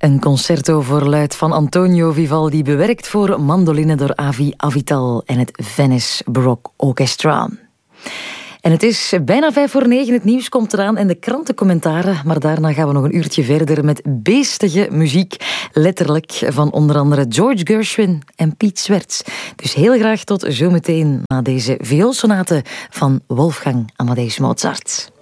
Een concerto voor luid van Antonio Vivaldi, bewerkt voor mandoline door Avi Avital en het Venice Baroque Orchestra. En het is bijna 9:05, het nieuws komt eraan en de krantencommentaren. Maar daarna gaan we nog een uurtje verder met beestige muziek. Letterlijk van onder andere George Gershwin en Piet Swerts. Dus heel graag tot zometeen na deze vioolsonate van Wolfgang Amadeus Mozart.